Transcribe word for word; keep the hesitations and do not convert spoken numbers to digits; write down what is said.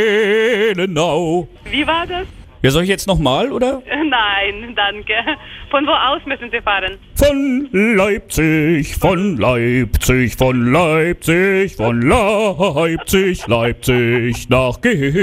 Genau. Wie war das? Ja, soll ich jetzt nochmal, oder? Nein, danke. Von wo aus müssen Sie fahren? Von Leipzig, von Leipzig, von Leipzig, von Leipzig, Leipzig nach G.